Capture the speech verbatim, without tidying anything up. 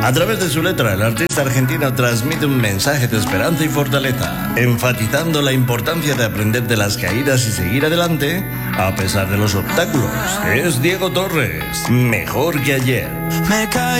A través de su letra, el artista argentino transmite un mensaje de esperanza y fortaleza, enfatizando la importancia de aprender de las caídas y seguir adelante a pesar de los obstáculos. Es Diego Torres, Mejor que ayer. Me caí.